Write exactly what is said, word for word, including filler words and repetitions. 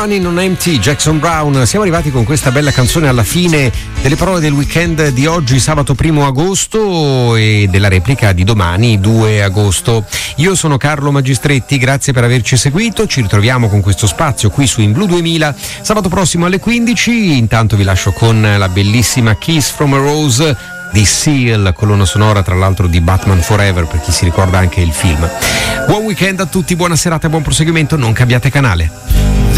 Running on Empty, Jackson Brown. Siamo arrivati con questa bella canzone alla fine delle parole del weekend di oggi, sabato primo agosto, e della replica di domani, due agosto. Io sono Carlo Magistretti, grazie per averci seguito. Ci ritroviamo con questo spazio qui su In Blu duemila sabato prossimo alle quindici. Intanto vi lascio con la bellissima Kiss from a Rose di Seal, colonna sonora tra l'altro di Batman Forever, per chi si ricorda anche il film. Buon weekend a tutti, buona serata e buon proseguimento, non cambiate canale.